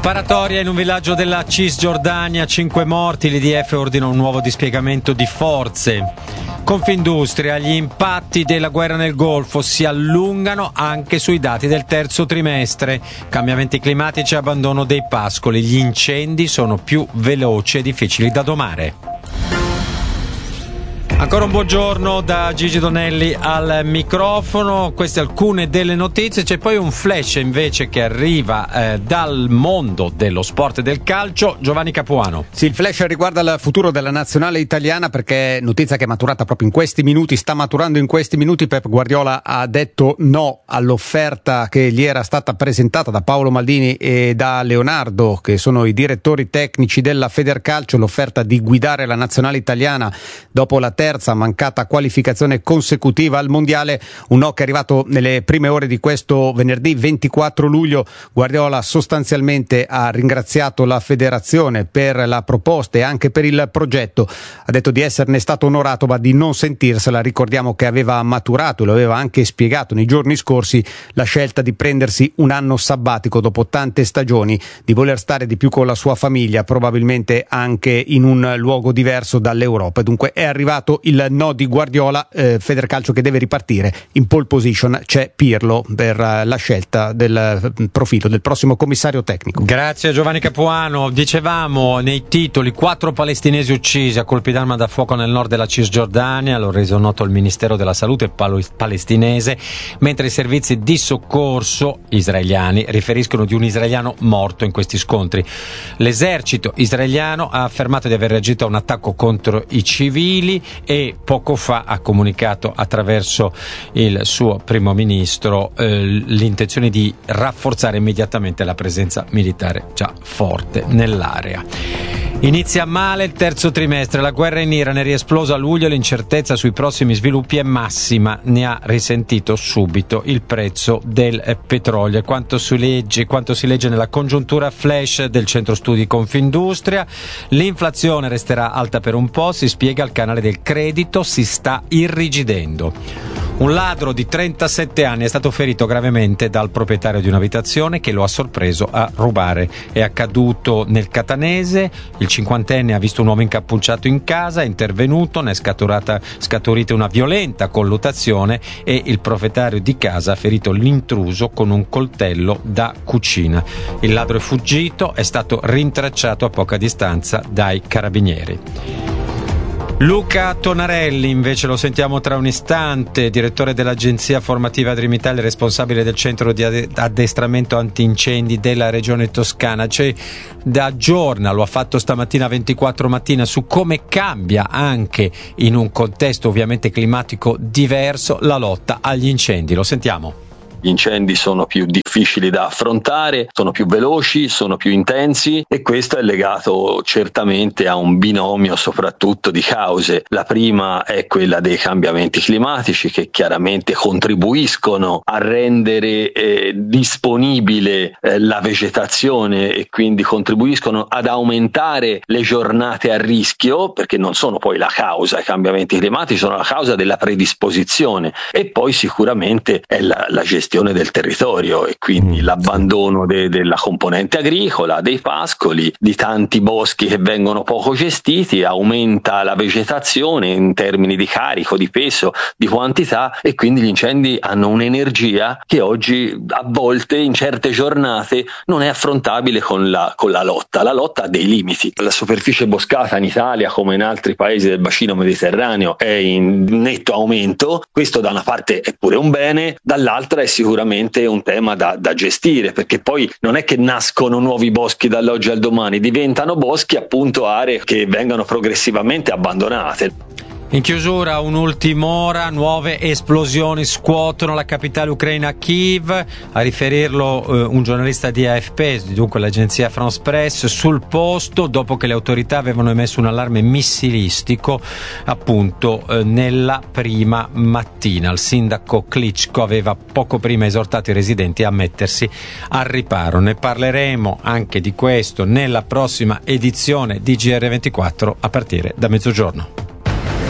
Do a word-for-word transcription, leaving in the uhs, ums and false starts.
Sparatoria in un villaggio della Cisgiordania, cinque morti, l'I D F ordina un nuovo dispiegamento di forze. Confindustria, gli impatti della guerra nel Golfo si allungano anche sui dati del terzo trimestre. Cambiamenti climatici e abbandono dei pascoli, gli incendi sono più veloci e difficili da domare. Ancora un buongiorno da Gigi Donelli al microfono, queste alcune delle notizie, c'è poi un flash invece che arriva eh, dal mondo dello sport e del calcio. Giovanni Capuano. Sì, il flash riguarda il futuro della nazionale italiana, perché notizia che è maturata proprio in questi minuti, sta maturando in questi minuti. Pep Guardiola ha detto no all'offerta che gli era stata presentata da Paolo Maldini e da Leonardo, che sono i direttori tecnici della Federcalcio, l'offerta di guidare la nazionale italiana dopo la terza mancata qualificazione consecutiva al mondiale. Un no che è arrivato nelle prime ore di questo venerdì ventiquattro luglio. Guardiola sostanzialmente ha ringraziato la federazione per la proposta e anche per il progetto, ha detto di esserne stato onorato ma di non sentirsela. Ricordiamo che aveva maturato, lo aveva anche spiegato nei giorni scorsi, la scelta di prendersi un anno sabbatico dopo tante stagioni, di voler stare di più con la sua famiglia, probabilmente anche in un luogo diverso dall'Europa. Dunque è arrivato il no di Guardiola. eh, Federcalcio che deve ripartire. In pole position c'è Pirlo per uh, la scelta del uh, profilo del prossimo commissario tecnico. Grazie Giovanni Capuano. Dicevamo nei titoli: quattro palestinesi uccisi a colpi d'arma da fuoco nel nord della Cisgiordania, l'ha reso noto il Ministero della Salute pal- palestinese, mentre i servizi di soccorso israeliani riferiscono di un israeliano morto in questi scontri. L'esercito israeliano ha affermato di aver reagito a un attacco contro i civili e poco fa ha comunicato attraverso il suo primo ministro eh, l'intenzione di rafforzare immediatamente la presenza militare già forte nell'area. Inizia male il terzo trimestre, la guerra in Iran è riesplosa a luglio, l'incertezza sui prossimi sviluppi è massima, ne ha risentito subito il prezzo del petrolio. E quanto si legge, quanto si legge nella congiuntura flash del centro studi Confindustria, l'inflazione resterà alta per un po', si spiega, il canale del credito si sta irrigidendo. Un ladro di trentasette anni è stato ferito gravemente dal proprietario di un'abitazione che lo ha sorpreso a rubare. È accaduto nel Catanese, il cinquantenne ha visto un uomo incappucciato in casa, è intervenuto, ne è scaturata, scaturita una violenta colluttazione e il proprietario di casa ha ferito l'intruso con un coltello da cucina. Il ladro è fuggito, è stato rintracciato a poca distanza dai carabinieri. Luca Tonarelli invece lo sentiamo tra un istante, direttore dell'agenzia formativa Dream Italia, responsabile del centro di addestramento antincendi della regione Toscana. Cioè, da aggiorna, lo ha fatto stamattina ventiquattro mattina, su come cambia anche in un contesto ovviamente climatico diverso la lotta agli incendi. Lo sentiamo. Gli incendi sono più difficili da affrontare, sono più veloci, sono più intensi e questo è legato certamente a un binomio soprattutto di cause. La prima è quella dei cambiamenti climatici, che chiaramente contribuiscono a rendere eh, disponibile eh, la vegetazione e quindi contribuiscono ad aumentare le giornate a rischio, perché non sono poi la causa, i cambiamenti climatici sono la causa della predisposizione, e poi sicuramente è la, la gestione del territorio e quindi mm. l'abbandono de, della componente agricola, dei pascoli, di tanti boschi che vengono poco gestiti, aumenta la vegetazione in termini di carico, di peso, di quantità, e quindi gli incendi hanno un'energia che oggi a volte in certe giornate non è affrontabile con la, con la lotta. La lotta ha dei limiti. La superficie boscata in Italia, come in altri paesi del bacino mediterraneo, è in netto aumento. Questo da una parte è pure un bene, dall'altra è sicuramente un tema da, da gestire, perché poi non è che nascono nuovi boschi dall'oggi al domani, diventano boschi appunto aree che vengono progressivamente abbandonate. In chiusura un'ultima ora, nuove esplosioni scuotono la capitale ucraina Kiev, a riferirlo eh, un giornalista di A F P, dunque l'agenzia France Press, sul posto dopo che le autorità avevano emesso un allarme missilistico appunto eh, nella prima mattina. Il sindaco Klitschko aveva poco prima esortato i residenti a mettersi al riparo. Ne parleremo anche di questo nella prossima edizione di G R ventiquattro a partire da mezzogiorno.